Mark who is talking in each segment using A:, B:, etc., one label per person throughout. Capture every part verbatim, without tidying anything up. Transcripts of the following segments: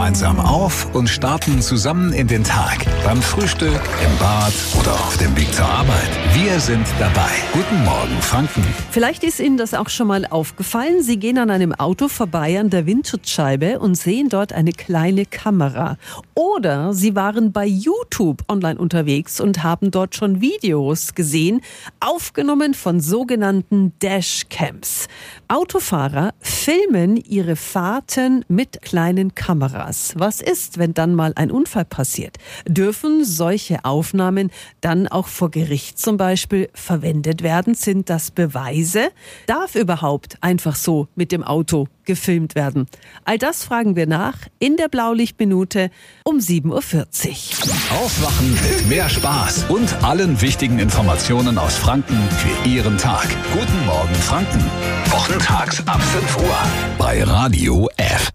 A: gemeinsam auf und starten zusammen in den Tag. Beim Frühstück, im Bad oder auf dem Weg zur Arbeit. Wir sind dabei. Guten Morgen, Franken.
B: Vielleicht ist Ihnen das auch schon mal aufgefallen. Sie gehen an einem Auto vorbei an der Windschutzscheibe und sehen dort eine kleine Kamera. Oder Sie waren bei YouTube online unterwegs und haben dort schon Videos gesehen, aufgenommen von sogenannten Dashcams. Autofahrer filmen ihre Fahrten mit kleinen Kameras. Was ist, wenn dann mal ein Unfall passiert? Dürfen solche Aufnahmen dann auch vor Gericht zum Beispiel verwendet werden? Sind das Beweise? Darf überhaupt einfach so mit dem Auto gefilmt werden? All das fragen wir nach in der Blaulichtminute um sieben Uhr vierzig.
A: Aufwachen mit mehr Spaß und allen wichtigen Informationen aus Franken für Ihren Tag. Guten Morgen, Franken. Wochentags ab fünf Uhr bei Radio F.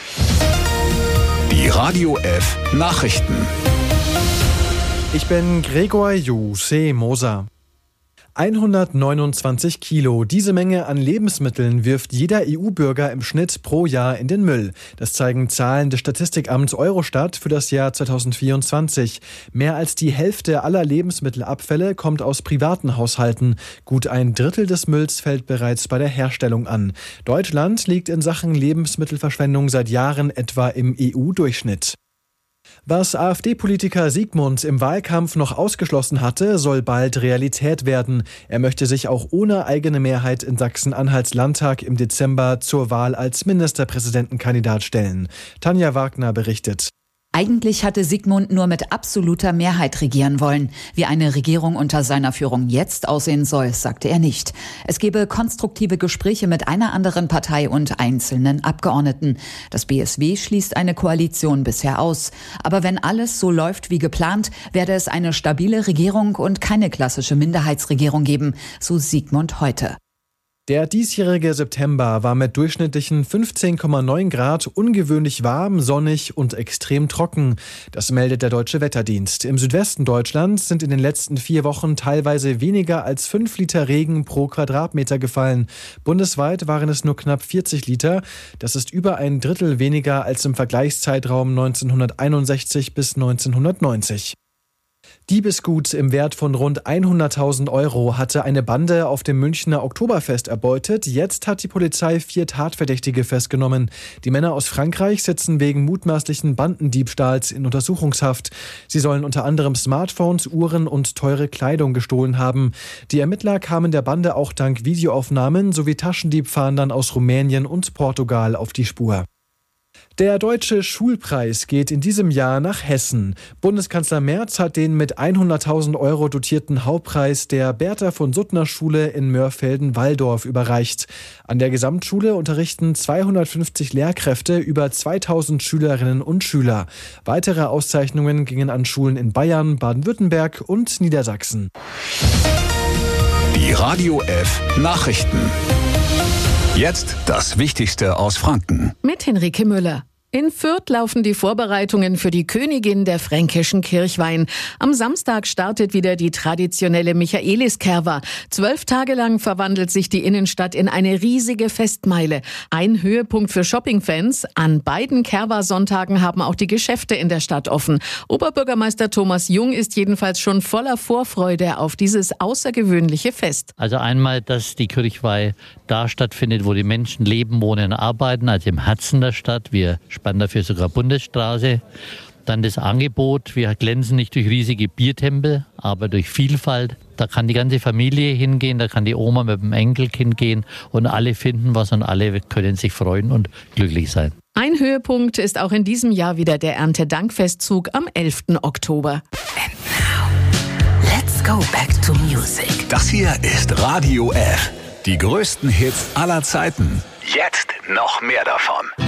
A: Die Radio F Nachrichten.
C: Ich bin Gregor Jose Moser. hundertneunundzwanzig Kilo. Diese Menge an Lebensmitteln wirft jeder E U-Bürger im Schnitt pro Jahr in den Müll. Das zeigen Zahlen des Statistikamts Eurostat für das Jahr zweitausendvierundzwanzig. Mehr als die Hälfte aller Lebensmittelabfälle kommt aus privaten Haushalten. Gut ein Drittel des Mülls fällt bereits bei der Herstellung an. Deutschland liegt in Sachen Lebensmittelverschwendung seit Jahren etwa im E U-Durchschnitt. Was AfD-Politiker Siegmund im Wahlkampf noch ausgeschlossen hatte, soll bald Realität werden. Er möchte sich auch ohne eigene Mehrheit in Sachsen-Anhalts Landtag im Dezember zur Wahl als Ministerpräsidentenkandidat stellen. Tanja Wagner berichtet.
D: Eigentlich hatte Siegmund nur mit absoluter Mehrheit regieren wollen. Wie eine Regierung unter seiner Führung jetzt aussehen soll, sagte er nicht. Es gebe konstruktive Gespräche mit einer anderen Partei und einzelnen Abgeordneten. Das B S W schließt eine Koalition bisher aus. Aber wenn alles so läuft wie geplant, werde es eine stabile Regierung und keine klassische Minderheitsregierung geben, so Siegmund heute.
C: Der diesjährige September war mit durchschnittlichen fünfzehn Komma neun Grad ungewöhnlich warm, sonnig und extrem trocken. Das meldet der Deutsche Wetterdienst. Im Südwesten Deutschlands sind in den letzten vier Wochen teilweise weniger als fünf Liter Regen pro Quadratmeter gefallen. Bundesweit waren es nur knapp vierzig Liter. Das ist über ein Drittel weniger als im Vergleichszeitraum neunzehnhunderteinundsechzig bis neunzehnhundertneunzig. Diebesgut im Wert von rund hunderttausend Euro hatte eine Bande auf dem Münchner Oktoberfest erbeutet. Jetzt hat die Polizei vier Tatverdächtige festgenommen. Die Männer aus Frankreich sitzen wegen mutmaßlichen Bandendiebstahls in Untersuchungshaft. Sie sollen unter anderem Smartphones, Uhren und teure Kleidung gestohlen haben. Die Ermittler kamen der Bande auch dank Videoaufnahmen sowie Taschendiebfahndern aus Rumänien und Portugal auf die Spur. Der Deutsche Schulpreis geht in diesem Jahr nach Hessen. Bundeskanzler Merz hat den mit hunderttausend Euro dotierten Hauptpreis der Bertha von Suttner Schule in Mörfelden-Walldorf überreicht. An der Gesamtschule unterrichten zweihundertfünfzig Lehrkräfte über zweitausend Schülerinnen und Schüler. Weitere Auszeichnungen gingen an Schulen in Bayern, Baden-Württemberg und Niedersachsen.
A: Die Radio F Nachrichten. Jetzt das Wichtigste aus Franken.
E: Mit Henrike Müller. In Fürth laufen die Vorbereitungen für die Königin der fränkischen Kirchweih. Am Samstag startet wieder die traditionelle Michaeliskerwa. Zwölf Tage lang verwandelt sich die Innenstadt in eine riesige Festmeile. Ein Höhepunkt für Shoppingfans. An beiden Kerwa-Sonntagen haben auch die Geschäfte in der Stadt offen. Oberbürgermeister Thomas Jung ist jedenfalls schon voller Vorfreude auf dieses außergewöhnliche Fest.
F: Also einmal, dass die Kirchweih da stattfindet, wo die Menschen leben, wohnen, arbeiten, also im Herzen der Stadt. Wir spannen dafür sogar Bundesstraße. Dann das Angebot. Wir glänzen nicht durch riesige Biertempel, aber durch Vielfalt. Da kann die ganze Familie hingehen, da kann die Oma mit dem Enkelkind gehen und alle finden was und alle können sich freuen und glücklich sein.
E: Ein Höhepunkt ist auch in diesem Jahr wieder der Erntedankfestzug am elften Oktober.
G: And now, let's go back to music.
A: Das hier ist Radio F. Die größten Hits aller Zeiten. Jetzt noch mehr davon.